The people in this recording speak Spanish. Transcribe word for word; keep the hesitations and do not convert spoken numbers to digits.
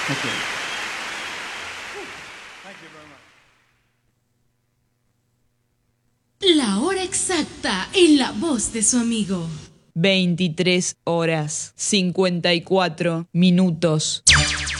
Thank you. La hora exacta en la voz de su amigo. veintitrés horas, cincuenta y cuatro minutos.